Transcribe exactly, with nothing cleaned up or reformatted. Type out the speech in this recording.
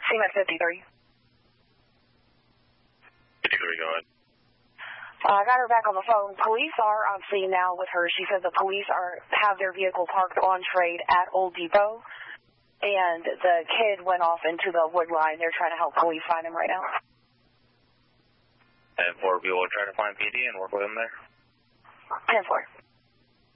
Same at fifty-three. fifty-three, go ahead. Uh, I got her back on the phone. Police are on scene now with her. She said the police are have their vehicle parked on trade at Old Depot, and the kid went off into the wood line. They're trying to help police find him right now. And four, we will try to find P D and work with him there. ten four.